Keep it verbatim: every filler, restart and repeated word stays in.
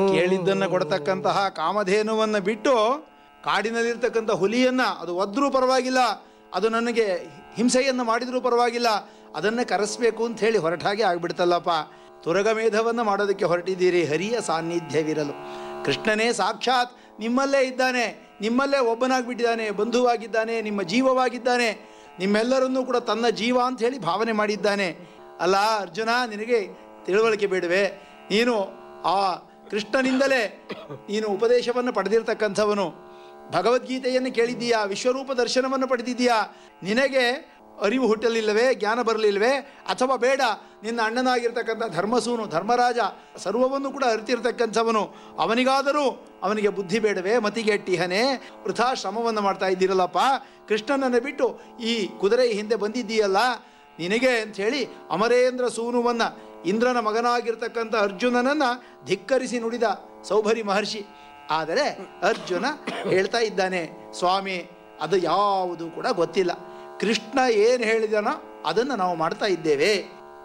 ಕೇಳಿದ್ದನ್ನು ಕೊಡ್ತಕ್ಕಂತಹ ಕಾಮಧೇನುವನ್ನು ಬಿಟ್ಟು ಕಾಡಿನಲ್ಲಿರ್ತಕ್ಕಂಥ ಹುಲಿಯನ್ನು ಅದು ಒದ್ರೂ ಪರವಾಗಿಲ್ಲ, ಅದು ನನಗೆ ಹಿಂಸೆಯನ್ನು ಮಾಡಿದರೂ ಪರವಾಗಿಲ್ಲ, ಅದನ್ನೇ ಕರೆಸಬೇಕು ಅಂತ ಹೇಳಿ ಹೊರಟಾಗೆ ಆಗಿಬಿಡ್ತಲ್ಲಪ್ಪ. ತುರಗಮೇಧವನ್ನು ಮಾಡೋದಕ್ಕೆ ಹೊರಟಿದ್ದೀರಿ, ಹರಿಯ ಸಾನ್ನಿಧ್ಯವಿರಲು. ಕೃಷ್ಣನೇ ಸಾಕ್ಷಾತ್ ನಿಮ್ಮಲ್ಲೇ ಇದ್ದಾನೆ, ನಿಮ್ಮಲ್ಲೇ ಒಬ್ಬನಾಗಿಬಿಟ್ಟಿದ್ದಾನೆ, ಬಂಧುವಾಗಿದ್ದಾನೆ, ನಿಮ್ಮ ಜೀವವಾಗಿದ್ದಾನೆ, ನಿಮ್ಮೆಲ್ಲರನ್ನೂ ಕೂಡ ತನ್ನ ಜೀವ ಅಂತ ಹೇಳಿ ಭಾವನೆ ಮಾಡಿದ್ದಾನೆ. ಅಲ್ಲ ಅರ್ಜುನ, ನಿನಗೆ ತಿಳುವಳಿಕೆ ಬೇಡವೆ? ನೀನು ಆ ಕೃಷ್ಣನಿಂದಲೇ ನೀನು ಉಪದೇಶವನ್ನು ಪಡೆದಿರ್ತಕ್ಕಂಥವನು, ಭಗವದ್ಗೀತೆಯನ್ನು ಕೇಳಿದ್ದೀಯಾ, ವಿಶ್ವರೂಪ ದರ್ಶನವನ್ನು ಪಡೆದಿದ್ದೀಯಾ, ನಿನಗೆ ಅರಿವು ಹುಟ್ಟಲಿಲ್ಲವೇ, ಜ್ಞಾನ ಬರಲಿಲ್ಲವೇ? ಅಥವಾ ಬೇಡ, ನಿನ್ನ ಅಣ್ಣನಾಗಿರ್ತಕ್ಕಂಥ ಧರ್ಮಸೂನು ಧರ್ಮರಾಜ ಸರ್ವವನ್ನು ಕೂಡ ಅರಿತಿರ್ತಕ್ಕಂಥವನು, ಅವನಿಗಾದರೂ ಅವನಿಗೆ ಬುದ್ಧಿ ಬೇಡವೇ? ಮತಿಗೆಟ್ಟಿಹನೇ, ವೃಥಾ ಶ್ರಮವನ್ನು ಮಾಡ್ತಾ ಇದ್ದೀರಲ್ಲಪ್ಪ. ಕೃಷ್ಣನನ್ನು ಬಿಟ್ಟು ಈ ಕುದುರೆ ಹಿಂದೆ ಬಂದಿದ್ದೀಯಲ್ಲ, ನಿನಗೆ ಅಂಥೇಳಿ ಅಮರೇಂದ್ರ ಸೂನುವನ್ನು, ಇಂದ್ರನ ಮಗನಾಗಿರ್ತಕ್ಕಂಥ ಅರ್ಜುನನನ್ನು ಧಿಕ್ಕರಿಸಿ ನುಡಿದ ಸೌಭರಿ ಮಹರ್ಷಿ. ಆದರೆ ಅರ್ಜುನ ಹೇಳ್ತಾ ಇದ್ದಾನೆ, ಸ್ವಾಮಿ ಅದು ಯಾವುದು ಕೂಡ ಗೊತ್ತಿಲ್ಲ, ಕೃಷ್ಣ ಏನು ಹೇಳಿದನೋ ಅದನ್ನು ನಾವು ಮಾಡ್ತಾ ಇದ್ದೇವೆ.